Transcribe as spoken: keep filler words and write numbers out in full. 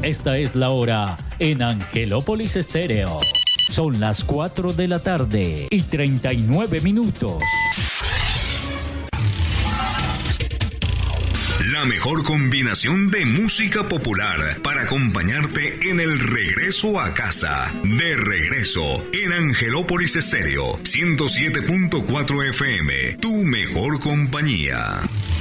Esta es la hora en Angelópolis Estéreo. Son las cuatro de la tarde y treinta y nueve minutos. La mejor combinación de música popular para acompañarte en el regreso a casa. De regreso en Angelópolis Estéreo, ciento siete punto cuatro F M, tu mejor compañía.